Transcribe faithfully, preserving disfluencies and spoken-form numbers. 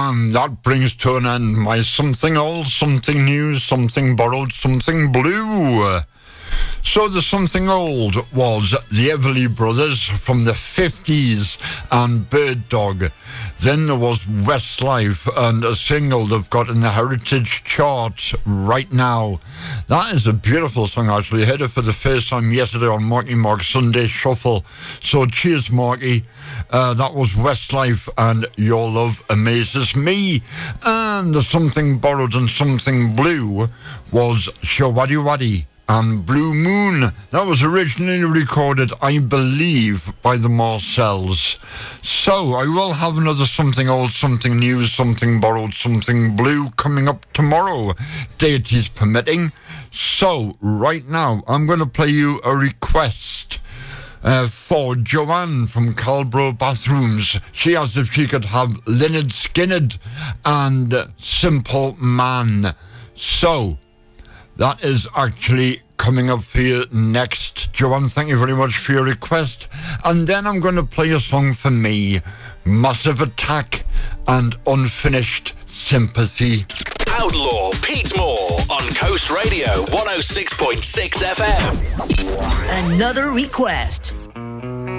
And that brings to an end my something old, something new, something borrowed, something blue. So the something old was the Everly Brothers from the fifties and Bird Dog. Then there was Westlife and a single they've got in the Heritage Chart right now. That is a beautiful song, actually. I heard it for the first time yesterday on Marky Mark's Sunday Shuffle. So cheers, Marky. Uh, that was Westlife and Your Love Amazes Me. And the something borrowed and something blue was Shawaddy Waddy and Blue Moon. That was originally recorded, I believe, by the Marcells. So I will have another something old, something new, something borrowed, something blue coming up tomorrow, deities permitting. So right now I'm going to play you a request uh, for Joanne from Calbro Bathrooms. She asked if she could have Lynyrd Skynyrd and Simple Man. So that is actually coming up for you next. Joanne, thank you very much for your request. And then I'm going to play a song for me, Massive Attack and Unfinished Sympathy. Outlaw Pete Moore on Coast Radio one oh six point six F M. Another request.